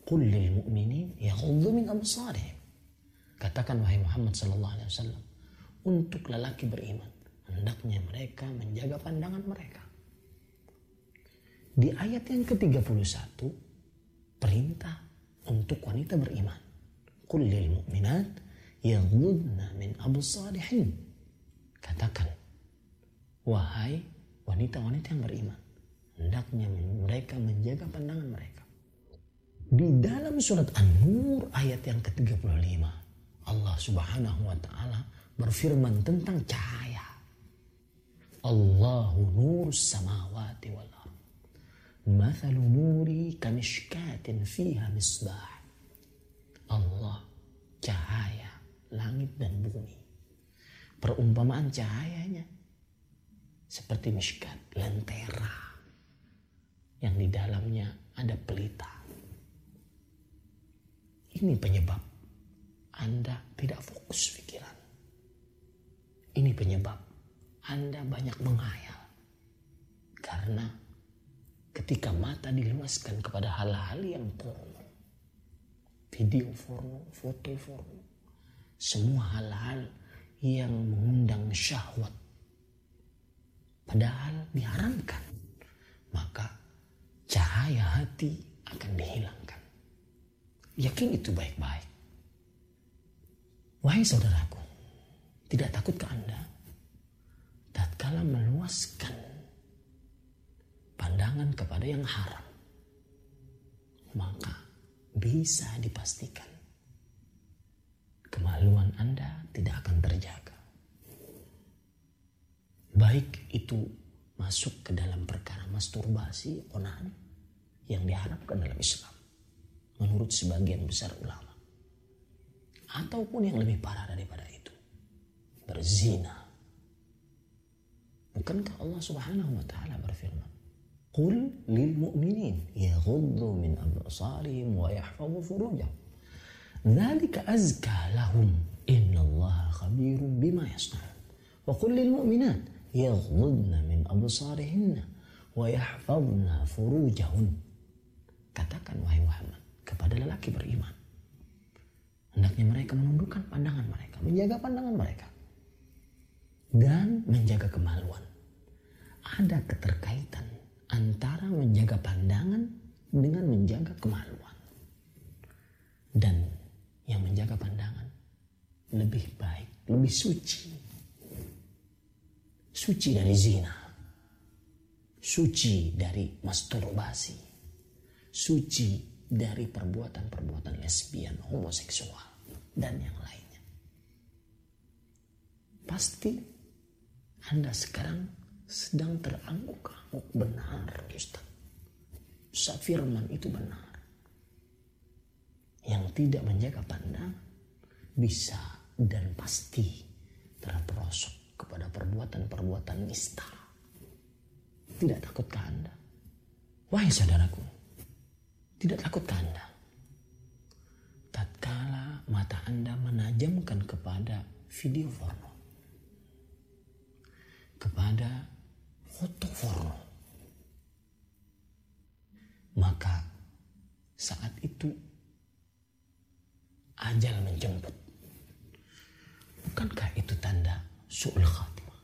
Qul lil mu'minin yaghuddu min absarihim. Katakan wahai Muhammad sallallahu alaihi wasallam, untuk lelaki beriman hendaknya mereka menjaga pandangan mereka. Di ayat yang ke-31 perintah untuk wanita beriman. Qul lil mu'minat yaghuddna min absarihin. Katakan wahai wanita-wanita yang beriman, hendaknya mereka menjaga pandangan mereka. Di dalam surat An-Nur ayat yang ke-35, Allah Subhanahu wa taala berfirman tentang cahaya. Allahu nurus samawati wal ard. Mathalu nuri kamishkatin fiha misbah. Allah cahaya langit dan bumi. Perumpamaan cahayanya seperti mishkat, lentera yang di dalamnya ada pelita. Ini penyebab Anda tidak fokus pikiran. Ini penyebab Anda banyak menghayal. Karena ketika mata diluaskan kepada hal-hal yang porno, video porno, foto porno, semua hal-hal yang mengundang syahwat, padahal diharamkan, maka cahaya hati akan dihilangkan. Yakin itu baik-baik. Wahai saudaraku, tidak takutkah Anda tatkala meluaskan pandangan kepada yang haram, maka bisa dipastikan kemaluan Anda tidak akan terjaga. Baik itu masuk ke dalam perkara masturbasi, onan yang diharapkan dalam Islam menurut sebagian besar ulama, ataupun yang lebih parah daripada itu, berzina. Bukankah Allah Subhanahu wa taala berfirman, "Qul lil mu'minin yaghuddu min absarihim wa yahfazu furujahum. Dzalika azka lahum. Innallaha khabirum bima yasna'un. Wa qul lil mu'minat yaghuddna min absarihinna wa yahfazna furujahun." Katakan wahai Muhammad kepada lelaki beriman, hendaknya mereka menundukkan pandangan mereka, menjaga pandangan mereka, dan menjaga kemaluan. Ada keterkaitan antara menjaga pandangan dengan menjaga kemaluan. Dan yang menjaga pandangan lebih baik, lebih suci. Suci dari zina, suci dari masturbasi, suci dari perbuatan-perbuatan lesbian, homoseksual, dan yang lainnya. Pasti Anda sekarang sedang terangguk-angguk, benar Ustaz. Firman itu benar. Yang tidak menjaga pandangan bisa dan pasti terperosok kepada perbuatan-perbuatan nista. Tidak takutkah Anda? Wahai saudaraku, tidak takutkah Anda tatkala mata Anda menajamkan kepada video porno, kepada foto porno, maka saat itu ajal menjemput? Bukankah itu tanda su'ul khatimah?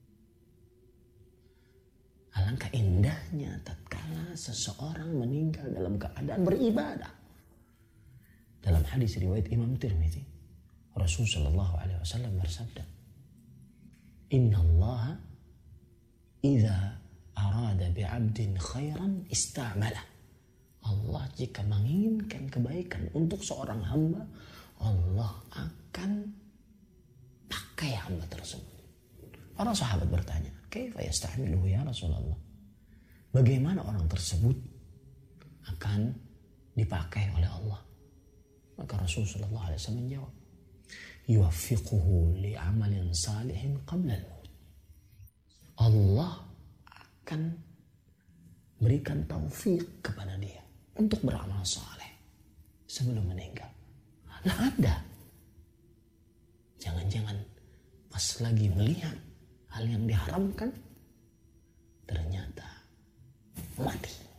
Alangkah indahnya tatkala seseorang meninggal dalam keadaan beribadah. Dalam hadis riwayat Imam Tirmidzi, Rasul sallallahu alaihi wasallam bersabda, "Inna Allah idza arada bi'abdin khairan ista'mala." Allah jika menginginkan kebaikan untuk seorang hamba, Allah akan pakai hamba tersebut. Para sahabat bertanya, "Kaifa yasta'miluhu ya Rasulullah?" Bagaimana orang tersebut akan dipakai oleh Allah? Maka Rasulullah SAW menjawab, "Yuwaffiquhu li'amalin salihin qabla al-maut." Allah akan berikan taufik kepada dia untuk beramal saleh sebelum meninggal. Nah Anda, jangan-jangan pas lagi melihat hal yang diharamkan, ternyata mati.